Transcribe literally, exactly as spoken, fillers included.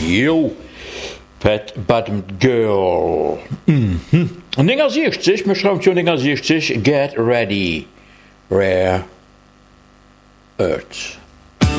Jo, Fat Bottomed Girl. Mhm. negenenzestig, wir schreiben schon negenenzestig, Get Ready, Rare Earth.